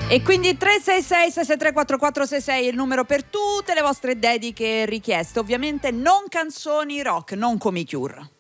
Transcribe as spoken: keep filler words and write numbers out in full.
E quindi tre sei sei sei sei tre quattro quattro sei sei è il numero per tutte le vostre dediche e richieste, ovviamente non canzoni rock, non come i Cure.